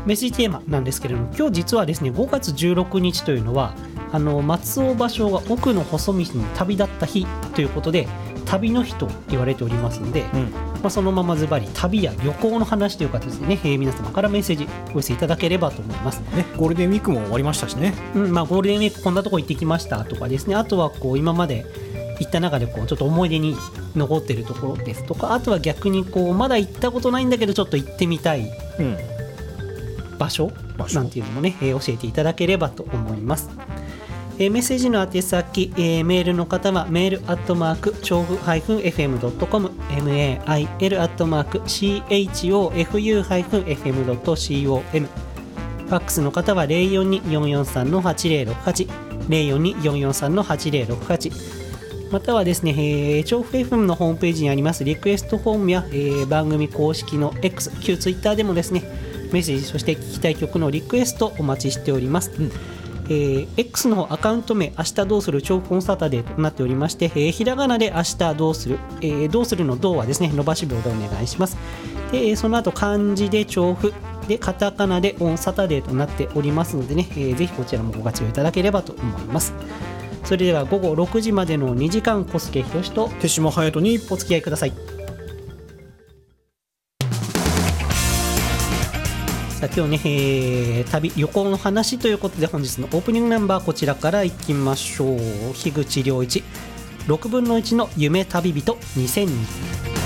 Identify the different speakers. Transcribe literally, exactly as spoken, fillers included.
Speaker 1: メッセージテーマなんですけれども、今日実はですねごがつじゅうろくにちというのはあの松尾芭蕉が奥の細道に旅立った日ということで旅の日と言われておりますので、うんまあ、そのままズバリ旅や旅行の話という形でね、えー、皆様からメッセージお寄せいただければと思います、
Speaker 2: ね、ゴールデンウィークも終わりましたしね、
Speaker 1: うんまあ、ゴールデンウィークこんなとこ行ってきましたとかですね、あとはこう今まで行った中でこうちょっと思い出に残っているところですとか、あとは逆にこうまだ行ったことないんだけどちょっと行ってみたい場所なんていうのもね、えー、教えていただければと思います。えー、メッセージの宛先、えー、メールの方はメールアットマーク調布 エフエムドットコム メール アットマーク チョーフ エフエムドットコム ファックスの方は ゼロよんに よんよんさん はちゼロろくはち ゼロよんに よんよんさん はちゼロろくはち、またはですね、えー、調布 エフエム のホームページにありますリクエストフォームや、えー、番組公式の X 旧 Twitter でもですねメッセージ、そして聞きたい曲のリクエストお待ちしております、うんえー、X のアカウント名明日どうする調布コンサタデーとなっておりまして、えー、ひらがなで明日どうする、えー、どうするのどうはですね伸ばし棒でお願いします。でその後漢字で調布でカタカナでオンサタデーとなっておりますのでね、えー、ぜひこちらもご活用いただければと思います。それでは午後ろくじまでのにじかん小助博と
Speaker 2: 手島隼人に
Speaker 1: お付き合いください。さあ今日ね、えー、旅旅行の話ということで本日のオープニングナンバーこちらからいきましょう。樋口良一ろくぶんのいちの夢旅人にせんに